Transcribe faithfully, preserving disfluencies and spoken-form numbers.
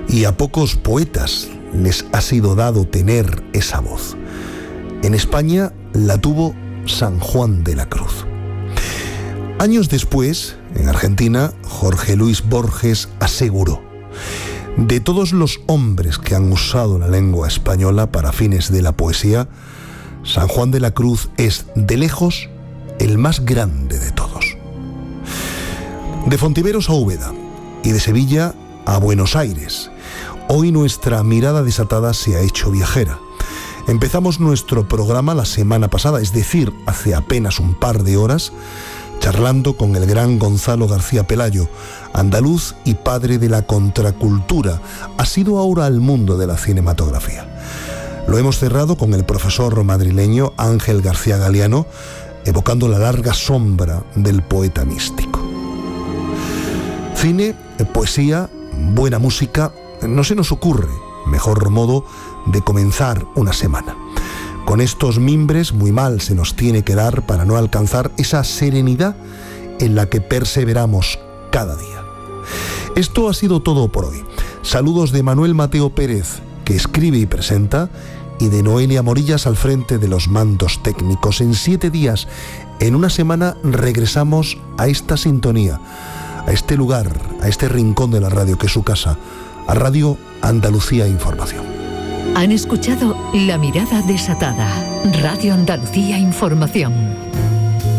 y a pocos poetas les ha sido dado tener esa voz. En España la tuvo San Juan de la Cruz. Años después, en Argentina, Jorge Luis Borges aseguró: de todos los hombres que han usado la lengua española para fines de la poesía, San Juan de la Cruz es, de lejos, el más grande de todos. De Fontiveros a Úbeda y de Sevilla a Buenos Aires, hoy nuestra mirada desatada se ha hecho viajera. Empezamos nuestro programa la semana pasada, es decir, hace apenas un par de horas, charlando con el gran Gonzalo García Pelayo, andaluz y padre de la contracultura, asiduo ahora al mundo de la cinematografía. Lo hemos cerrado con el profesor madrileño Ángel García Galiano, evocando la larga sombra del poeta místico. Cine, poesía, buena música, no se nos ocurre mejor modo de comenzar una semana. Con estos mimbres muy mal se nos tiene que dar para no alcanzar esa serenidad en la que perseveramos cada día. Esto ha sido todo por hoy. Saludos de Manuel Mateo Pérez, que escribe y presenta, y de Noelia Morillas al frente de los mandos técnicos. En siete días, en una semana, regresamos a esta sintonía, a este lugar, a este rincón de la radio que es su casa, a Radio Andalucía Información. Han escuchado La Mirada Desatada, Radio Andalucía Información.